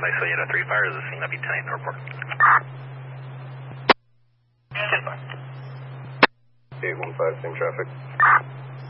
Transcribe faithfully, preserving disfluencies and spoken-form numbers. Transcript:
Nice Toyota three fire is the scene. That'd be ten eight Northport. eight one five, same traffic.